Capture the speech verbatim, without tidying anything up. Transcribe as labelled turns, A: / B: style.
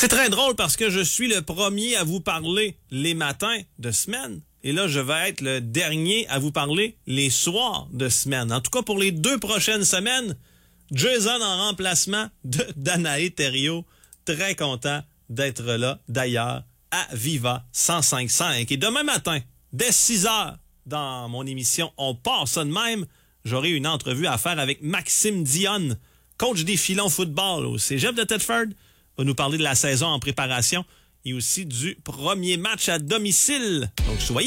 A: C'est très drôle parce que je suis le premier à vous parler les matins de semaine. Et là, je vais être le dernier à vous parler les soirs de semaine. En tout cas, pour les deux prochaines semaines, Jason en remplacement de Danae Thériault. Très content d'être là, d'ailleurs, à Viva cent cinq cinq. Et demain matin, dès six heures, dans mon émission On part ça de même, j'aurai une entrevue à faire avec Maxime Dionne, coach des filons football au Cégep de Thetford. Il va nous parler de la saison en préparation et aussi du premier match à domicile. Donc, soyez